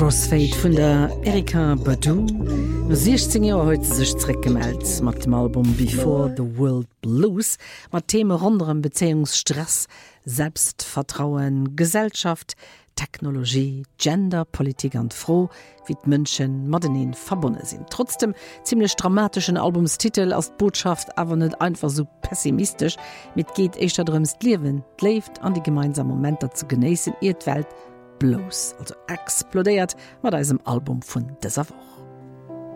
Crossfade vun der Erika Badu. No 16 Joer huet ze sech zréckgemeldt mat dem Album Before the World Blues, mat Theme rondem Beziehungsstress, Selbstvertrauen, Gesellschaft, Technologie, Gender, Politik an froh, wie d'Mënschen Madenin verbonne sinn. Trotzdem ziemlich dramatischen Albumstitel als Botschaft awer net einfach so pessimistisch, mit geht eich darüms d'Liewen, d'Left an die gemeinsamen Momente zu genießen, ihr Welt bloß, also explodiert mat diesem Album vun dieser Woche.